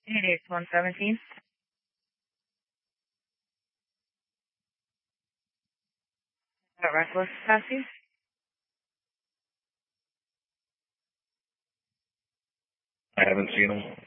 Phoenix 117. Reckless Sassy. I haven't seen him.